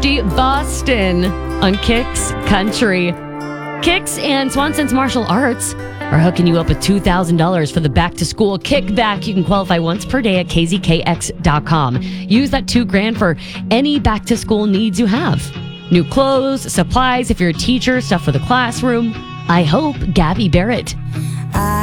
50 Boston on Kicks Country. Kicks and Swanson's Martial Arts are hooking you up with $2,000 for the back-to-school kickback. You can qualify once per day at kzkx.com. Use that $2,000 for any back-to-school needs you have. New clothes, supplies, if you're a teacher, stuff for the classroom. I hope Gabby Barrett